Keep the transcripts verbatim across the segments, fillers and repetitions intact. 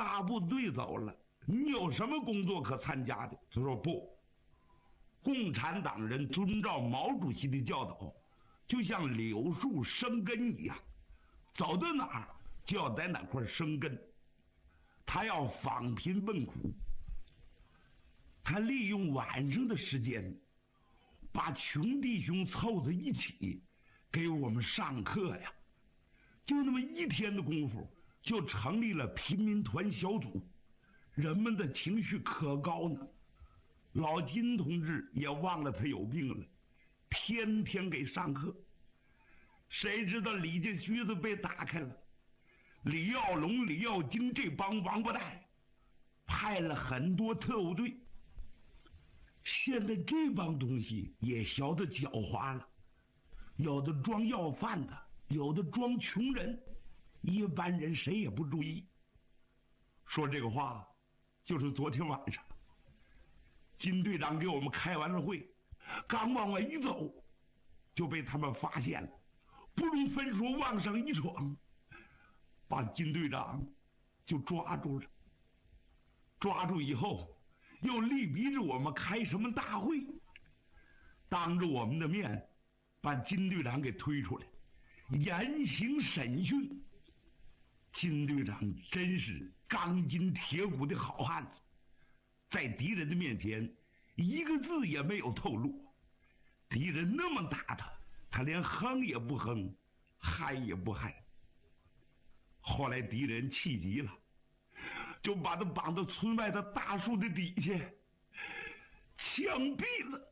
大部队走了，你有什么工作可参加的？他说不，共产党人遵照毛主席的教导，就像柳树生根一样，走到哪儿就要在哪块生根。他要访贫问苦，他利用晚上的时间，把穷弟兄凑在一起，给我们上课呀。就那么一天的功夫，就成立了贫民团小组，人们的情绪可高呢。老金同志也忘了他有病了，天天给上课。谁知道李家须子被打开了，李耀龙、李耀京这帮王八蛋派了很多特务队。现在这帮东西也学得狡猾了，有的装要饭的，有的装穷人，一般人谁也不注意。说这个话就是昨天晚上金队长给我们开完了会，刚往外一走就被他们发现了，不容分说往上一闯，把金队长就抓住了。抓住以后又力逼着我们开什么大会，当着我们的面把金队长给推出来，严刑审讯。金队长真是钢筋铁骨的好汉子，在敌人的面前一个字也没有透露。敌人那么打他，他连哼也不哼，嗨也不嗨。后来敌人气急了，就把他绑到村外的大树的底下枪毙了。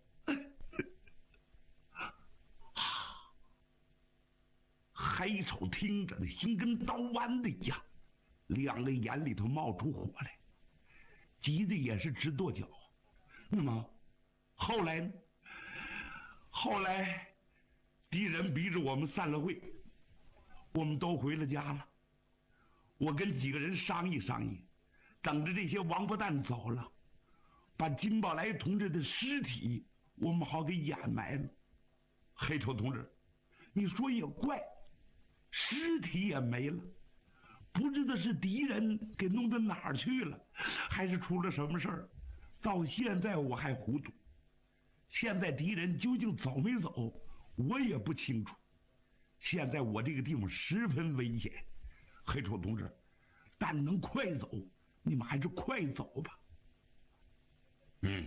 黑手听着的心跟刀剜的一样，两个眼里头冒出火来，急的也是直跺脚。那么后来呢？后来敌人逼着我们散了会，我们都回了家了。我跟几个人商议商议，等着这些王八蛋走了，把金宝来同志的尸体我们好给掩埋了。黑丑同志，你说也怪，尸体也没了，不知道是敌人给弄到哪儿去了，还是出了什么事儿，到现在我还糊涂。现在敌人究竟走没走我也不清楚。现在我这个地方十分危险，黑丑同志，但能快走你们还是快走吧。嗯，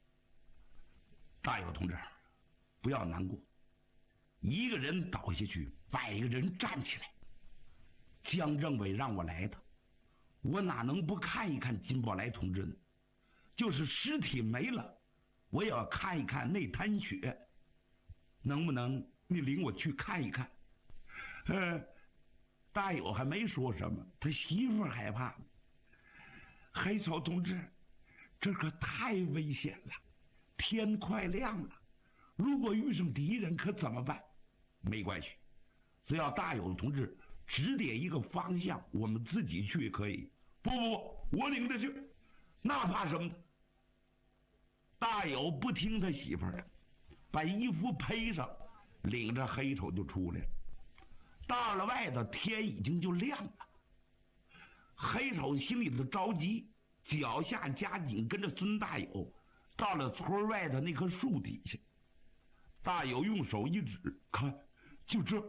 大友同志不要难过，一个人倒下去百个人站起来。江政委让我来的，我哪能不看一看金宝来同志呢？就是尸体没了我也要看一看那滩血，能不能你领我去看一看？呃，大友还没说什么，他媳妇害怕。黑手同志，这可太危险了，天快亮了，如果遇上敌人可怎么办？没关系，只要大友同志指点一个方向，我们自己去也可以。不不不，我领着去，那怕什么呢？大友不听他媳妇儿的，把衣服披上，领着黑手就出来了。到了外头，天已经就亮了。黑手心里头着急，脚下加紧跟着孙大友到了村外的那棵树底下。大友用手一指，看，就这。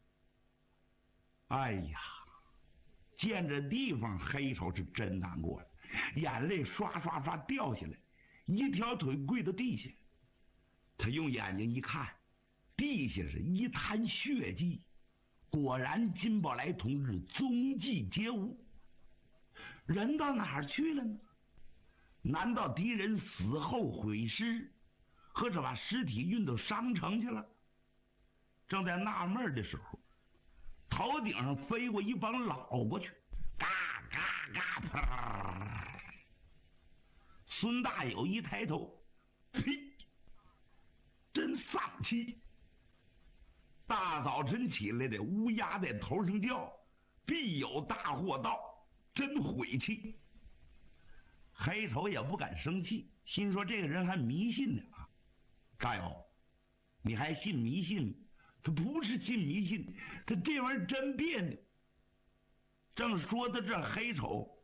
哎呀，见这地方，黑手是真难过了，眼泪刷刷刷掉下来，一条腿跪到地下。他用眼睛一看，地下是一滩血迹，果然金宝来同志踪迹皆无。人到哪儿去了呢？难道敌人死后毁尸，或者把尸体运到商城去了？正在纳闷的时候，头顶上飞过一帮老过去，嘎嘎嘎啪！孙大友一抬头，呸，真丧气！大早晨起来的乌鸦在头上叫，必有大祸到，真晦气。黑手也不敢生气，心说这个人还迷信呢啊！大友，你还信迷信？他不是信迷信，他这玩意儿真别扭。正说到这，黑手